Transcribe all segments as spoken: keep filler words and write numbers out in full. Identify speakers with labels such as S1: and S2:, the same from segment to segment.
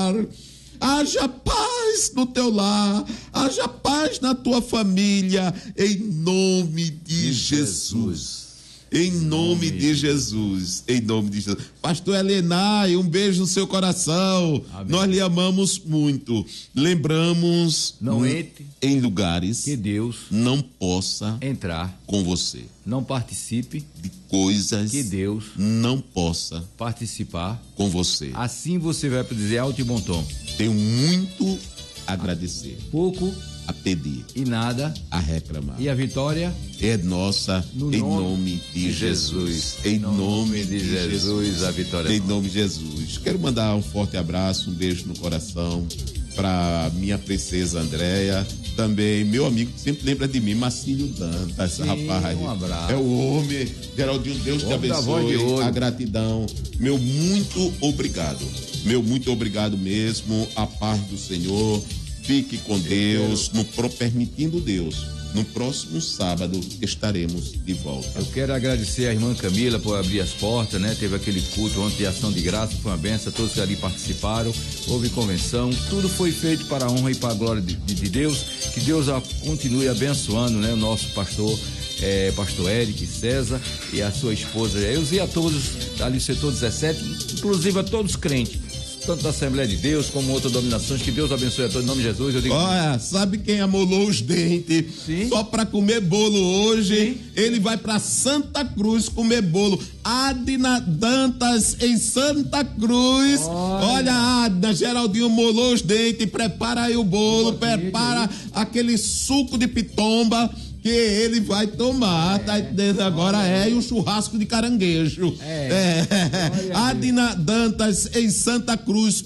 S1: lar. Haja paz no teu lar, haja paz na tua família, em nome de Jesus. Em nome de Jesus, em nome de Jesus. Pastor Helenay, um beijo no seu coração. Amém. Nós lhe amamos muito. Lembramos,
S2: não entre
S1: em lugares
S2: que Deus
S1: não possa
S2: entrar
S1: com você.
S2: Não participe
S1: de coisas
S2: que Deus
S1: não possa
S2: participar
S1: com você.
S2: Assim você vai dizer alto e bom tom.
S1: Tenho muito a agradecer.
S2: Pouco
S1: a pedir
S2: e nada
S1: a reclamar.
S2: E a vitória
S1: é nossa,
S2: no
S1: em
S2: nome,
S1: nome de Jesus. Jesus. Em
S2: no
S1: nome,
S2: nome de, de Jesus, Jesus, a vitória é
S1: Em
S2: nossa.
S1: nome de Jesus. Quero mandar um forte abraço, um beijo no coração para minha princesa Andréia, também meu amigo que sempre lembra de mim, Marcílio Dantas. Sim, rapaz.
S2: Um abraço.
S1: É o homem, Geraldinho, Deus te abençoe. A gratidão. Meu muito obrigado. Meu muito obrigado mesmo. A paz do Senhor. Fique com Deus, no permitindo Deus. No próximo sábado estaremos de volta.
S2: Eu quero agradecer a irmã Camila por abrir as portas, né? Teve aquele culto ontem de ação de graça, foi uma benção, todos que ali participaram, houve convenção, tudo foi feito para a honra e para a glória de, de Deus. Que Deus a, continue abençoando, né? O nosso pastor, é, pastor Eric César e a sua esposa Elza e a todos ali do setor dezessete, inclusive a todos os crentes, tanto da Assembleia de Deus como outras dominações. Que Deus abençoe a todos em nome de Jesus. Eu digo...
S1: Olha, sabe quem amolou os dentes?
S2: Sim.
S1: Só para comer bolo hoje?
S2: Sim.
S1: Ele vai para Santa Cruz comer bolo. Adna Dantas em Santa Cruz. Olha, Olha Adna, Geraldinho molou os dentes. Prepara aí o bolo, prepara aquele suco de pitomba que ele vai tomar, é, tá entendendo? Agora é, e o churrasco de caranguejo. É. é. Adina Dantas em Santa Cruz,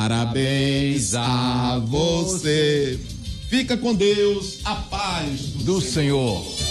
S1: parabéns a você. Fica com Deus, a paz do,
S2: do
S1: Senhor.
S2: Senhor.